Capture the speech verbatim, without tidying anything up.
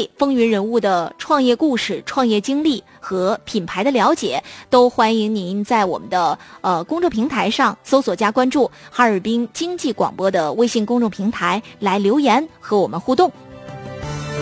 对风云人物的创业故事、创业经历和品牌的了解，都欢迎您在我们的呃公众平台上搜索加关注哈尔滨经济广播的微信公众平台来留言和我们互动。